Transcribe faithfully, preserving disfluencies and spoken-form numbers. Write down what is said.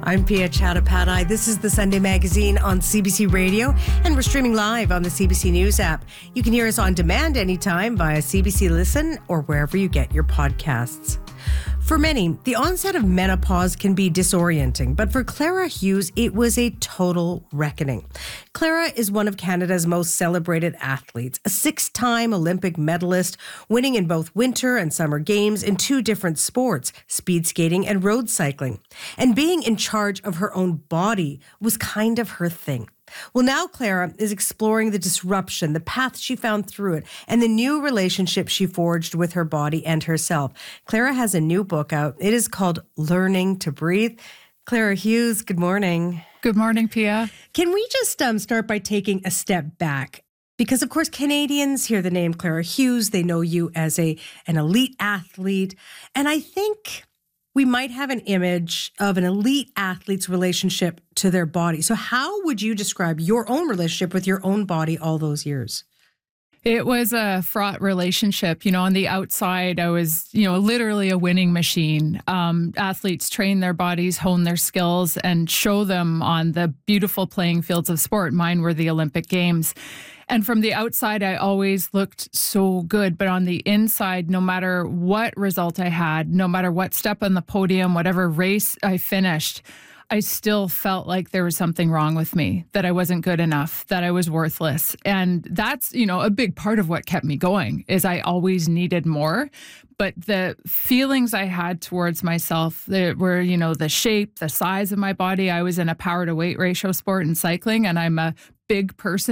I'm Pia Chattopadhyay. This is the Sunday Magazine on C B C Radio, and we're streaming live on the C B C News app. You can hear us on demand anytime via C B C Listen or wherever you get your podcasts. For many, the onset of menopause can be disorienting, but for Clara Hughes, it was a total reckoning. Clara is one of Canada's most celebrated athletes, a six-time Olympic medalist, winning in both winter and summer games in two different sports, speed skating and road cycling. And being in charge of her own body was kind of her thing. Well, now Clara is exploring the disruption, the path she found through it, and the new relationship she forged with her body and herself. Clara has a new book out. It is called Learning to Breathe. Clara Hughes, good morning. Good morning, Pia. Can we just um, start by taking a step back? Because, of course, Canadians hear the name Clara Hughes. They know you as a an elite athlete. And I think we might have an image of an elite athlete's relationship to their body. So how would you describe your own relationship with your own body all those years? It was a fraught relationship. You know, on the outside, I was, you know, literally a winning machine. Um, athletes train their bodies, hone their skills, and show them on the beautiful playing fields of sport. Mine were the Olympic Games. And from the outside, I always looked so good. But on the inside, no matter what result I had, no matter what step on the podium, whatever race I finished, I still felt like there was something wrong with me, that I wasn't good enough, that I was worthless. And that's, you know, a big part of what kept me going is I always needed more. But the feelings I had towards myself, they were, you know, the shape, the size of my body. I was in a power to weight ratio sport in cycling, and I'm a big person.